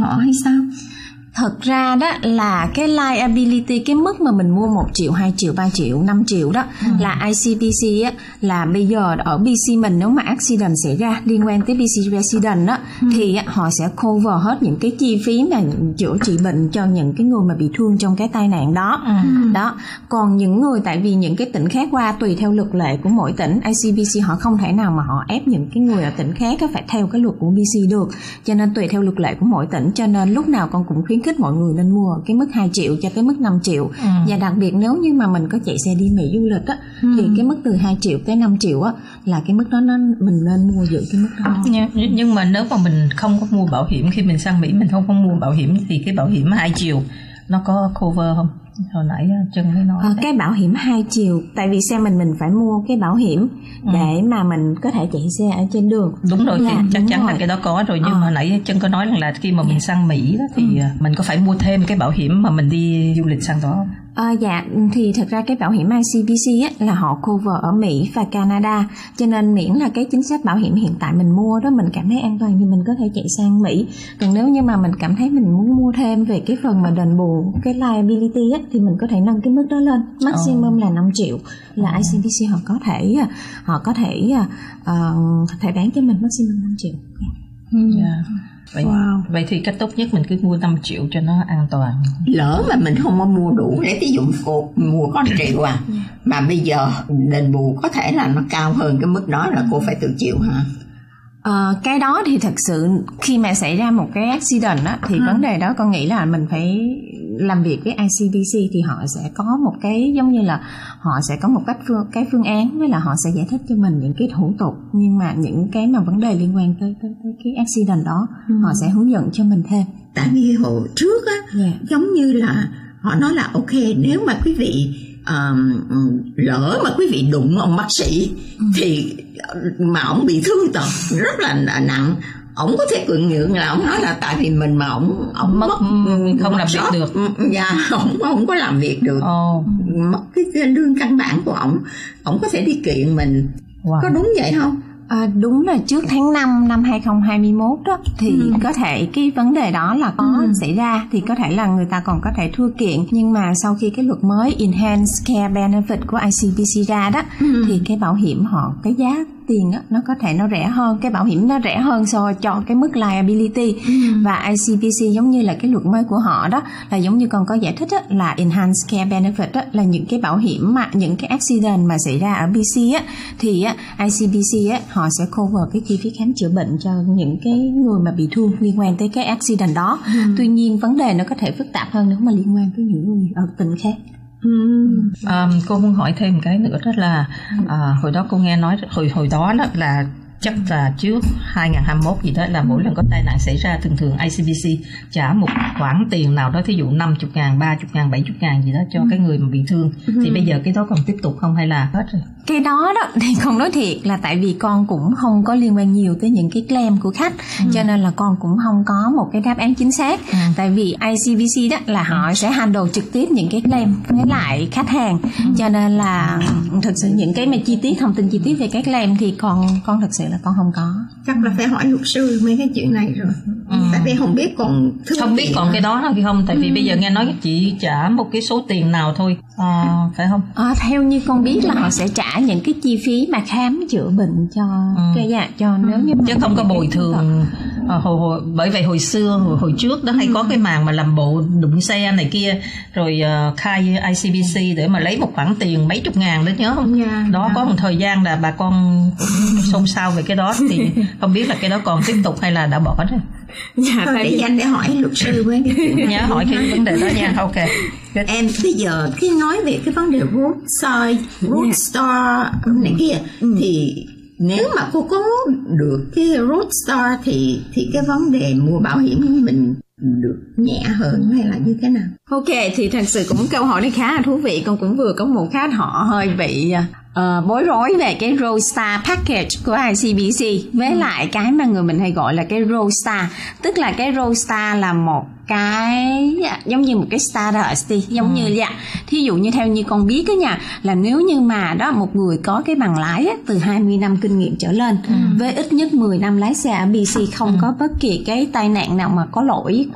họ hay sao? Thật ra đó là cái liability, cái mức mà mình mua 1 triệu, 2 triệu, 3 triệu, 5 triệu đó là ICBC á, là bây giờ ở BC mình nếu mà accident xảy ra liên quan tới BC resident á, thì họ sẽ cover hết những cái chi phí mà chữa trị bệnh cho những cái người mà bị thương trong cái tai nạn đó. Đó. Còn những người, tại vì những cái tỉnh khác qua tùy theo luật lệ của mỗi tỉnh, ICBC họ không thể nào mà họ ép những cái người ở tỉnh khác phải theo cái luật của BC được. Cho nên tùy theo luật lệ của mỗi tỉnh, cho nên lúc nào con cũng khuyến khích mọi người nên mua cái mức 2 triệu cho tới mức 5 triệu. Và đặc biệt nếu như mà mình có chạy xe đi Mỹ du lịch á, thì cái mức từ 2 triệu tới 5 triệu á là cái mức đó mình nên mua giữ cái mức đó. Nhưng mà nếu mà mình không có mua bảo hiểm, khi mình sang Mỹ mình không có mua bảo hiểm thì cái bảo hiểm 2 triệu nó có cover không? Hồi nãy Trân mới nói cái bảo hiểm 2 chiều, tại vì xe mình phải mua cái bảo hiểm để mà mình có thể chạy xe ở trên đường. Đúng rồi, thì chắc chắn là cái đó có rồi. Nhưng mà nãy Trân có nói là khi mà mình sang Mỹ đó, thì mình có phải mua thêm cái bảo hiểm mà mình đi du lịch sang đó không? Dạ, thì thật ra cái bảo hiểm ICBC á, là họ cover ở Mỹ và Canada, cho nên miễn là cái chính sách bảo hiểm hiện tại mình mua đó mình cảm thấy an toàn thì mình có thể chạy sang Mỹ. Còn nếu như mà mình cảm thấy mình muốn mua thêm về cái phần mà đền bù cái liability á, thì mình có thể nâng cái mức đó lên, maximum là 5 triệu là ICBC họ có thể bán cho mình maximum 5 triệu. Vậy thì cách tốt nhất mình cứ mua 5 triệu cho nó an toàn. Lỡ mà mình không có mua đủ, để ví dụ cô mua có 1 triệu mà bây giờ đền bù có thể là nó cao hơn cái mức đó, là cô phải tự chịu hả? Cái đó thì thật sự khi mà xảy ra một cái accident á, thì vấn đề đó con nghĩ là mình phải làm việc với ICBC, thì họ sẽ có một cái giống như là họ sẽ có một cái phương án, với là họ sẽ giải thích cho mình những cái thủ tục, nhưng mà những cái mà vấn đề liên quan tới cái accident đó họ sẽ hướng dẫn cho mình thêm. Tại vì hồi trước á, giống như là họ nói là ok, nếu mà quý vị lỡ mà quý vị đụng ông bác sĩ thì mà ông bị thương tật rất là nặng, ông có thể cưỡng nhượng, là ông nói là tại vì mình mà ông mất không làm việc được. Ông có làm việc được, mất cái lương căn bản của ông có thể đi kiện mình. Có đúng vậy không? Đúng là trước tháng 5 năm 2021 đó thì có thể cái vấn đề đó là có xảy ra, thì có thể là người ta còn có thể thua kiện. Nhưng mà sau khi cái luật mới Enhanced Care Benefit của ICBC ra đó, thì cái bảo hiểm họ, cái giá tiền á, nó có thể nó rẻ hơn, cái bảo hiểm nó rẻ hơn so cho cái mức liability. Và ICBC giống như là cái luật mới của họ đó, là giống như con có giải thích á, là Enhanced Care Benefit á, là những cái bảo hiểm mà những cái accident mà xảy ra ở BC á, thì á, ICBC á, họ sẽ cover cái chi phí khám chữa bệnh cho những cái người mà bị thương liên quan tới cái accident đó. Tuy nhiên vấn đề nó có thể phức tạp hơn nếu mà liên quan tới những người ở tỉnh khác. Cô muốn hỏi thêm một cái nữa, đó là hồi đó cô nghe nói hồi đó là chắc là trước 2021 gì đó, là mỗi lần có tai nạn xảy ra thường ICBC trả một khoản tiền nào đó, thí dụ 50.000, 30.000, 70.000 gì đó cho cái người mà bị thương. Thì bây giờ cái đó còn tiếp tục không hay là hết rồi? Cái đó thì con nói thiệt là tại vì con cũng không có liên quan nhiều tới những cái claim của khách, cho nên là con cũng không có một cái đáp án chính xác. Tại vì ICBC đó là họ sẽ handle trực tiếp những cái claim với lại khách hàng, cho nên là thực sự những cái mà thông tin chi tiết về các claim thì con thực sự là con không có. Chắc là phải hỏi luật sư mấy cái chuyện này rồi. Tại vì không biết còn cái đó hay không, tại vì bây giờ nghe nói chỉ trả một cái số tiền nào thôi, phải không? Theo như con biết là họ sẽ trả những cái chi phí mà khám chữa bệnh cho cho nếu như chứ không có bồi thường. Bởi vậy hồi trước đó hay có cái màn mà làm bộ đụng xe này kia rồi khai ICBC để mà lấy một khoản tiền mấy chục ngàn đó, nhớ không? Đó có một thời gian là bà con xôn xao về cái đó, thì không biết là cái đó còn tiếp tục hay là đã bỏ rồi. Để dành để hỏi luật sư với cái chuyện nhớ hỏi cái vấn đề đó nha. Ok. Em bây giờ khi nói về cái vấn đề Roadstar này kia, thì nếu mà cô có được cái Roadstar thì cái vấn đề mua bảo hiểm của mình được nhẹ hơn hay là như thế nào? Ok, thì thật sự cũng câu hỏi này khá là thú vị. Con cũng vừa có một khách họ hơi bị bối rối về cái Roadstar package của ICBC với lại cái mà người mình hay gọi là cái Roadstar. Tức là cái Roadstar là một cái giống như một cái Stardust đi, giống như vậy. Thí dụ như theo như con biết đó nha, là nếu như mà đó một người có cái bằng lái á, từ 20 năm kinh nghiệm trở lên với ít nhất 10 năm lái xe ở BC, không có bất kỳ cái tai nạn nào mà có lỗi